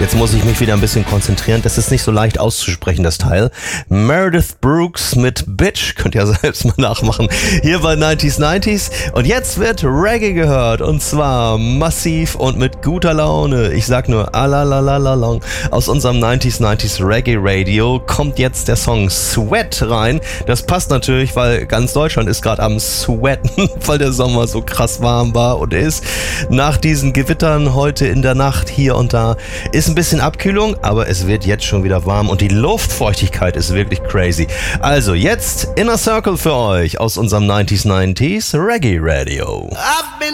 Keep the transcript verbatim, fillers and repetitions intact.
Jetzt muss ich mich wieder ein bisschen konzentrieren. Das ist nicht so leicht auszusprechen, das Teil. Meredith Brooks mit Bitch. Könnt ihr selbst mal nachmachen. Hier bei neunzig neunzig. Und jetzt wird Reggae gehört. Und zwar massiv und mit guter Laune. Ich sag nur alalalalong. Aus unserem neunzig neunzig Reggae Radio kommt jetzt der Song Sweat rein. Das passt natürlich, weil ganz Deutschland ist gerade am Sweaten, weil der Sommer so krass warm war und ist. Nach diesen Gewittern heute in der Nacht hier und da ist ein bisschen Abkühlung, aber es wird jetzt schon wieder warm und die Luftfeuchtigkeit ist wirklich crazy. Also jetzt Inner Circle für euch aus unserem neunzig neunzig Reggae Radio.